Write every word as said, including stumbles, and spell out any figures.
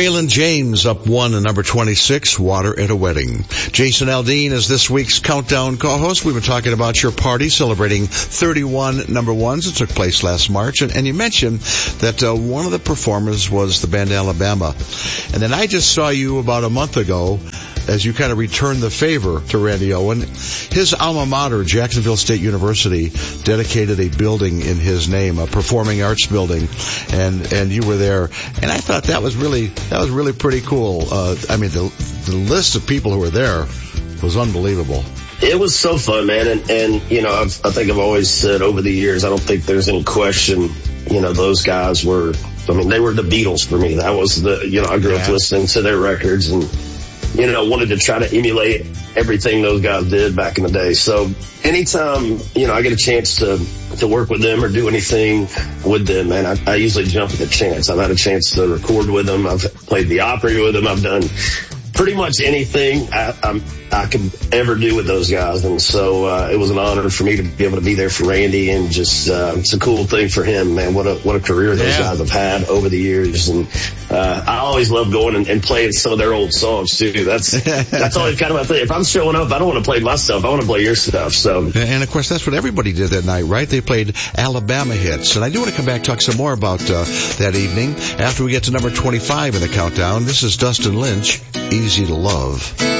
Waylon James up one and number twenty-six, Water at a Wedding. Jason Aldean is this week's Countdown co-host. We've been talking about your party celebrating thirty-one number ones that took place last March. And, and you mentioned that uh, one of the performers was the band Alabama. And then I just saw you about a month ago as you kind of returned the favor to Randy Owen. His alma mater, Jacksonville State University, dedicated a building in his name, a performing arts building, and and you were there. And I thought that was really that was really pretty cool. Uh, I mean, the the list of people who were there was unbelievable. It was so fun, man. And, and you know, I've, I think I've always said over the years, I don't think there's any question, you know, those guys were, I mean, they were the Beatles for me. That was the, you know, I grew yeah. up listening to their records and, you know, wanted to try to emulate everything those guys did back in the day. So anytime, you know, I get a chance to, to work with them or do anything with them, man, I, I usually jump at the chance. I've had a chance to record with them. I've played the operator with them. I've done pretty much anything I, I'm, I could ever do with those guys. And so, uh, it was an honor for me to be able to be there for Randy, and just, uh, it's a cool thing for him, man. What a, what a career those yeah. guys have had over the years. And, uh, I always love going and, and playing some of their old songs too. That's, that's always kind of my thing. If I'm showing up, I don't want to play my stuff. I want to play your stuff. So. And of course, that's what everybody did that night, right? They played Alabama hits. And I do want to come back and talk some more about, uh, that evening after we get to number twenty-five in the countdown. This is Dustin Lynch, Easy to Love.